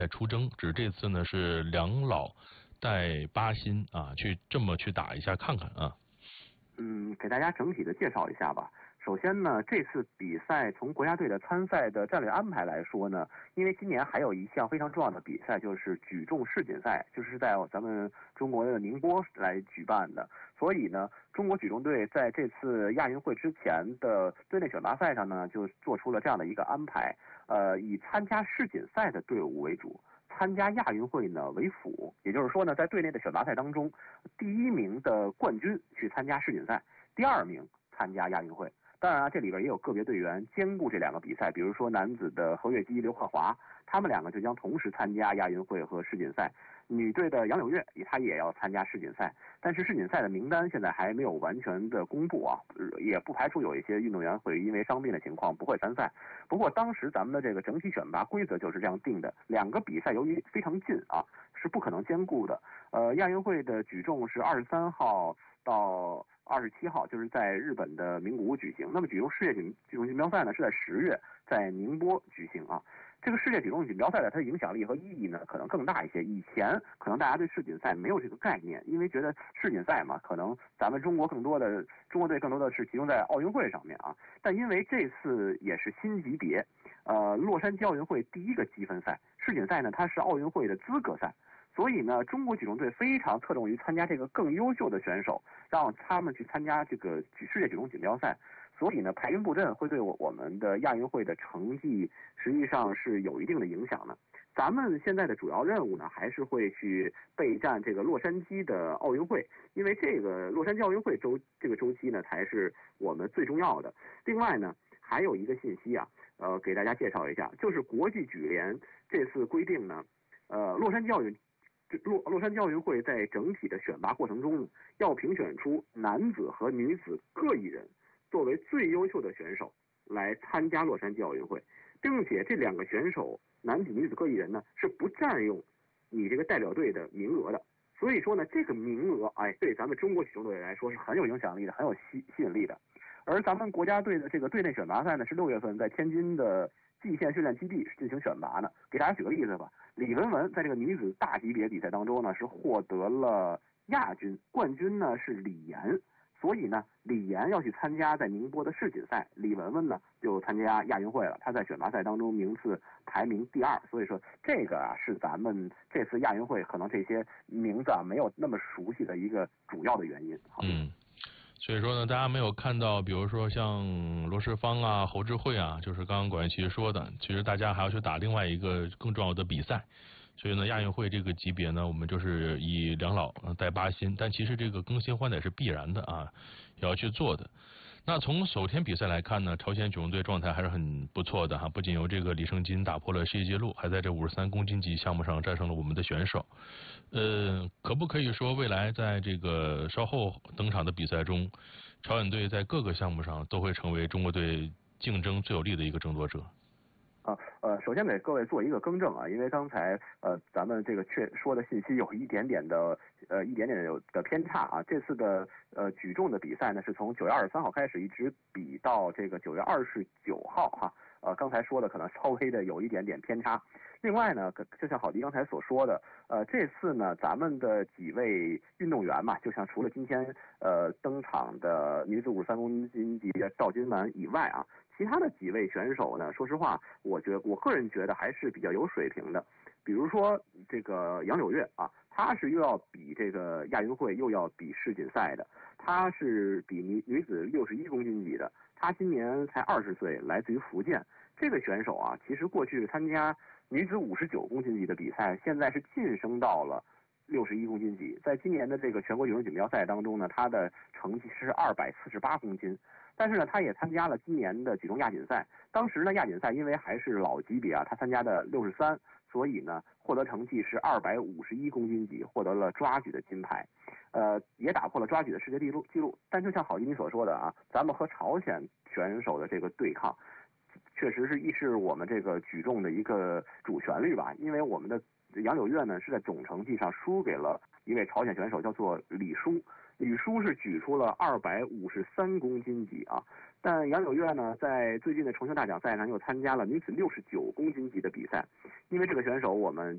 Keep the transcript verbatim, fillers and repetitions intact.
在出征，只是这次呢是两老带八新啊，去这么去打一下看看啊。 嗯，给大家整体的介绍一下吧。首先呢，这次比赛从国家队的参赛的战略安排来说呢，因为今年还有一项非常重要的比赛，就是举重世锦赛，就是在咱们中国的宁波来举办的。所以呢，中国举重队在这次亚运会之前的队内选拔赛上呢，就做出了这样的一个安排，呃，以参加世锦赛的队伍为主，参加亚运会呢为辅。也就是说呢，在队内的选拔赛当中，第一名的冠军去参加世锦赛，第二名参加亚运会。当然啊，这里边也有个别队员兼顾这两个比赛，比如说男子的何跃基、刘克华，他们两个就将同时参加亚运会和世锦赛。女队的杨柳月，她也要参加世锦赛，但是世锦赛的名单现在还没有完全的公布啊，也不排除有一些运动员会因为伤病的情况不会参赛。不过当时咱们的这个整体选拔规则就是这样定的，两个比赛由于非常近啊，是不可能兼顾的。呃，亚运会的举重是二十三号到二十七号，就是在日本的名古屋举行。那么举重世界举举重锦标赛呢，是在十月在宁波举行啊。这个世界举重锦标赛的它的影响力和意义呢，可能更大一些。以前可能大家对世锦赛没有这个概念，因为觉得世锦赛嘛，可能咱们中国更多的中国队更多的是集中在奥运会上面啊。但因为这次也是新级别，呃，洛杉矶奥运会第一个积分赛，世锦赛呢它是奥运会的资格赛。所以呢，中国举重队非常侧重于参加这个更优秀的选手，让他们去参加这个世界举重锦标赛。所以呢，排兵布阵会对我我们的亚运会的成绩实际上是有一定的影响的。咱们现在的主要任务呢，还是会去备战这个洛杉矶的奥运会，因为这个洛杉矶奥运会周这个周期呢，才是我们最重要的。另外呢，还有一个信息啊，呃，给大家介绍一下，就是国际举联这次规定呢，呃，洛杉矶奥运。洛洛杉矶奥运会在整体的选拔过程中，要评选出男子和女子各一人作为最优秀的选手来参加洛杉矶奥运会，并且这两个选手男子女子各一人呢是不占用你这个代表队的名额的。所以说呢，这个名额哎，对咱们中国举重队来说是很有影响力的，很有吸吸引力的。而咱们国家队的这个队内选拔赛呢，是六月份在天津的蓟县训练基地进行选拔呢。给大家举个例子吧，李雯雯在这个女子大级别比赛当中呢，是获得了亚军，冠军呢是李岩。所以呢，李岩要去参加在宁波的世锦赛，李雯雯呢就参加亚运会了。她在选拔赛当中名次排名第二，所以说这个啊是咱们这次亚运会可能这些名字啊没有那么熟悉的一个主要的原因。 嗯。所以说呢，大家没有看到，比如说像罗世芳啊、侯智慧啊，就是刚刚管其实说的，其实大家还要去打另外一个更重要的比赛。所以呢，亚运会这个级别呢，我们就是以两老带八新，但其实这个更新换代是必然的啊，也要去做的。那从首天比赛来看呢，朝鲜举重队状态还是很不错的哈，不仅由这个李圣金打破了世界纪录，还在这五十三公斤级项目上战胜了我们的选手。呃，可不可以说未来在这个稍后登场的比赛中，朝鲜队在各个项目上都会成为中国队竞争最有力的一个争夺者？ 啊，呃，首先给各位做一个更正啊，因为刚才呃咱们这个确说的信息有一点点的呃一点点有的偏差啊。这次的呃举重的比赛呢，是从九月二十三号开始，一直比到这个九月二十九号哈。呃，刚才说的可能稍微的有一点点偏差。另外呢，就像郝迪刚才所说的，呃，这次呢，咱们的几位运动员嘛，就像除了今天呃登场的女子五十三公斤级的赵金满以外啊，其他的几位选手呢，说实话，我觉得我个人觉得还是比较有水平的。比如说这个杨柳月啊，她是又要比这个亚运会又要比世锦赛的，她是比女女子六十一公斤级的，她今年才二十岁，来自于福建。这个选手啊，其实过去参加女子五十九公斤级的比赛，现在是晋升到了六十一公斤级。在今年的这个全国举重锦标赛当中呢，她的成绩是二百四十八公斤。但是呢，他也参加了今年的举重亚锦赛。当时呢，亚锦赛因为还是老级别啊，他参加的六十三，所以呢，获得成绩是二百五十一公斤级，获得了抓举的金牌，呃，也打破了抓举的世界纪录记录。但就像郝一你所说的啊，咱们和朝鲜选手的这个对抗，确实是亦是我们这个举重的一个主旋律吧。因为我们的杨柳月呢是在总成绩上输给了一位朝鲜选手，叫做李舒。李舒是举出了二百五十三公斤级啊，但杨柳月呢，在最近的重庆大奖赛上又参加了女子六十九公斤级的比赛。因为这个选手我们